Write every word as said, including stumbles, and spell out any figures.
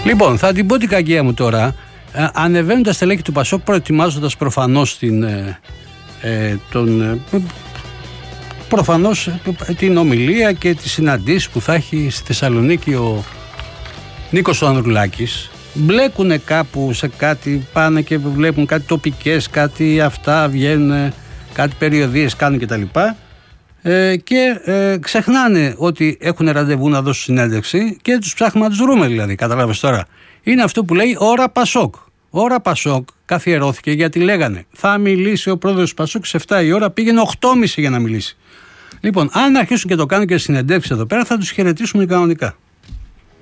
Λοιπόν, θα την πω την κακία μου τώρα. Ε, ανεβαίνουν τα στελέχη του Πασόκ, προετοιμάζοντας προφανώς την, ε, ε, τον, ε, προφανώς, ε, την ομιλία και τις συναντήσεις που θα έχει στη Θεσσαλονίκη ο Νίκος ο Ανδρουλάκης. Μπλέκουνε κάπου σε κάτι, πάνε και βλέπουν κάτι τοπικές, κάτι αυτά, βγαίνουν, κάτι περιοδίες κάνουν κτλ. Ε, και ε, ξεχνάνε ότι έχουν ραντεβού να δώσουν συνέντευξη και τους ψάχνουμε να τους βρούμε, δηλαδή. Καταλάβες τώρα. Είναι αυτό που λέει ώρα Πασόκ. Ώρα Πασόκ καθιερώθηκε γιατί λέγανε θα μιλήσει ο πρόεδρος του Πασόκ σε επτά η ώρα, πήγαινε οκτώ και τριάντα για να μιλήσει. Λοιπόν, αν αρχίσουν και το κάνουν και συνεντεύξεις εδώ πέρα, θα τους χαιρετήσουμε κανονικά.